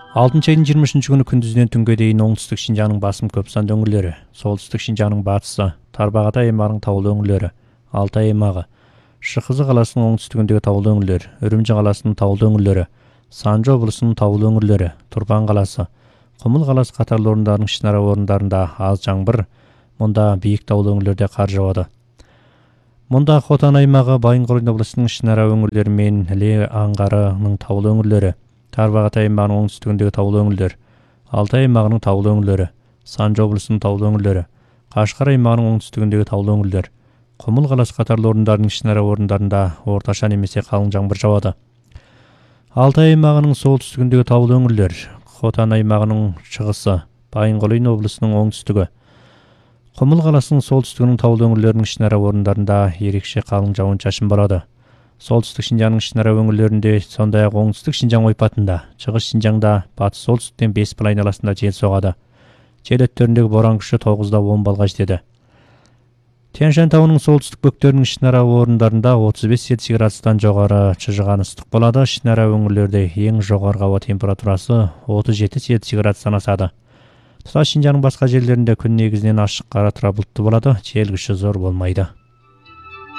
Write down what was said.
6 айдың 23 күні күндүзден түнге дейін оңтүстік Шинжаңның басым көп санды өңірлері, солтүстік Шинжаңның батысы, Тарбағатай аймағының таулы өңірлері, Алтай аймағы, Шықызы қаласының оңтүстігіндегі таулы өңірлер, Үрімжі қаласының таулы өңірлері, Санжы облысының таулы өңірлері, Тұрпан қаласы, Құмыл қаласы қатарлы орындарының ішінара орындарында аз жаңбыр, мұнда биік таулы өңірлерде қар жауады. Мұнда Хотан аймағы, Байынқорған облысының ішінара өңірлері мен Іле аңғарының таулы өңірлері, Тарбағатай аймағының оңтүстігіндегі таулы өңірлер, Алтай аймағының таулы өңірлері, Санжы облысының таулы өңірлері, Қашқар аймағының оңтүстігіндегі таулы өңірлер, Құмыл қаласы қатарлы орындарының ішінара орындарында орташа немесе қалың жаңбыр жауады. Алтай аймағының солтүстігіндегі таулы өңірлер, Хотан аймағының шығысы, Байынқорған облысының оңтүстігі, Құмыл қаласының солтүстігінің таулы өңірлерінің ішінара орындарында ерекше қалың жауын-шашын болады. Солтүстік Шинжаңның ішінара өңірлерінде, сондай-ақ оңтүстік Шинжаң ойпатында, шығыс Шинжаңда батыс солтүстіктен 5 миль айналасында жел соғады. Жел өттеріндегі боран күші 9-10 балға жетеді. Тянь-Шань тауының солтүстік бөктерінің ішінара орындарында 35 Цельсий градустан жоғары шыжыған ыстық болады. Ішінара өңірлерде ең жоғарғы ауа температурасы 37 Цельсий градустан асады. Тұтас Шинжаңның басқа жерлерінде күн негізінен ашық қара бұлтты болады, жел күші зор болмайды.